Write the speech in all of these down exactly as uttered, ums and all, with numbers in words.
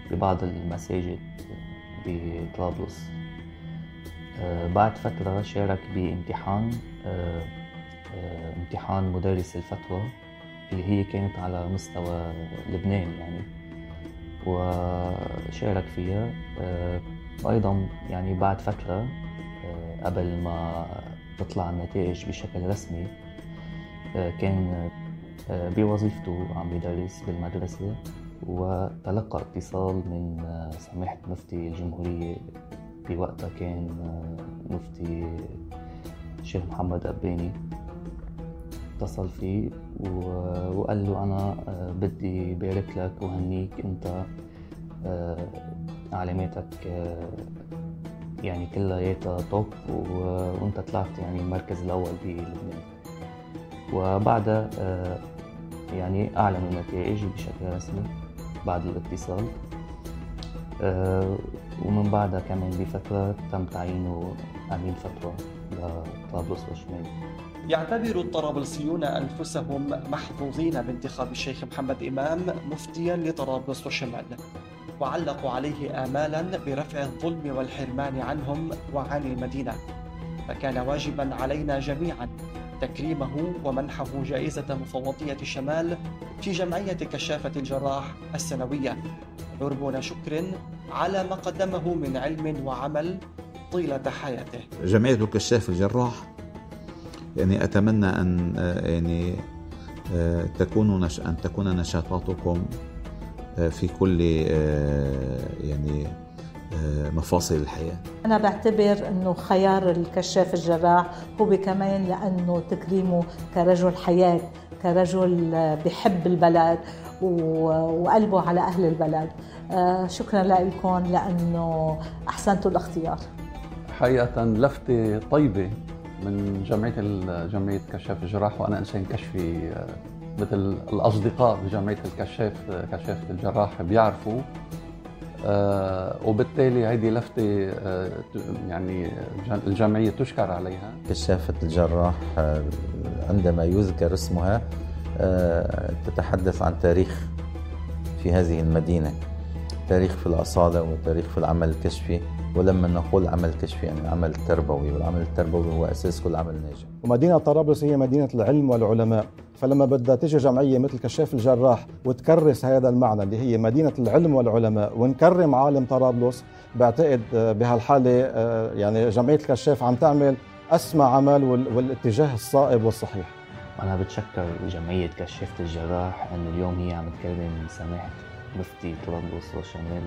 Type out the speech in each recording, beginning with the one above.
ببعض المساجد بطرابلس. بعد فترة شارك بامتحان امتحان مدرس الفتوى اللي هي كانت على مستوى لبنان يعني، وشارك فيها. أيضا يعني بعد فترة قبل ما تطلع النتائج بشكل رسمي كان بوظيفته عم يدرس بالمدرسة، وتلقى اتصال من سماحة مفتي الجمهورية بوقتها كان مفتي الشيخ محمد أباني. اتصل فيه وقال له أنا بدي بارك لك وهنيك، أنت علاماتك يعني كلياتها توب وأنت طلعت يعني المركز الأول بلبنان. وبعدها يعني أعلنوا النتائج بشكل رسمي بعد الاتصال، ومن بعدها كمان بفترة تم تعيينه أمين فتوى لطرابلس والشمال. يعتبر الطرابلسيون أنفسهم محظوظين بانتخاب الشيخ محمد إمام مفتيا لطرابلس والشمال، وعلقوا عليه آمالا برفع الظلم والحرمان عنهم وعن المدينة، فكان واجبا علينا جميعا تكريمه ومنحه جائزة مفوضية الشمال في جمعية كشافة الجراح السنوية، عربون شكر على ما قدمه من علم وعمل طيلة حياته. جمعية الكشاف الجراح يعني أتمنى أن يعني تكون نش... أن تكون نشاطاتكم في كل يعني مفاصل الحياة. أنا بعتبر أنه خيار الكشاف الجراح هو كمان لأنه تكريمه كرجل حياة، كرجل بحب البلد وقلبه على أهل البلد. شكرا لكم لأنه أحسنتوا الاختيار. حقيقة لفتة طيبة من جمعية جمعية كشاف الجراح، وأنا إنسان كشفي مثل الأصدقاء بجمعية الكشاف كشافة الجراح بيعرفوا، آه وبالتالي هذه لفتة آه يعني الجمعية تشكر عليها. كشافة الجراح آه عندما يذكر اسمها آه تتحدث عن تاريخ في هذه المدينة، تاريخ في الأصالة وتاريخ في العمل الكشفي. ولما نقول عمل كشفي يعني عمل تربوي، والعمل التربوي هو أساس كل عمل ناجح. ومدينة طرابلس هي مدينة العلم والعلماء، فلما بدها تيجي جمعية مثل كشاف الجراح وتكرس هذا المعنى اللي هي مدينة العلم والعلماء ونكرم عالم طرابلس، بعتقد بهالحالة يعني جمعية الكشاف عم تعمل أسمى عمل والاتجاه الصائب والصحيح. أنا بتشكر جمعية كشافة الجراح أن اليوم هي عم تكرم سماحة مفتي طرابلس والشمال.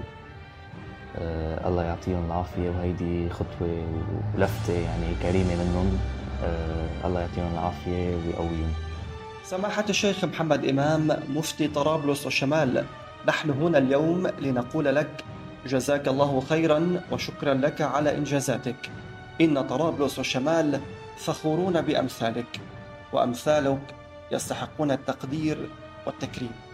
آه الله يعطيهم العافية، وهيدي خطوة ولفتة يعني كريمة منهم. آه الله يعطيهم العافية ويقويهم. سماحة الشيخ محمد إمام مفتي طرابلس والشمال، نحن هنا اليوم لنقول لك جزاك الله خيرا وشكرا لك على إنجازاتك. إن طرابلس والشمال فخورون بأمثالك، وأمثالك يستحقون التقدير والتكريم.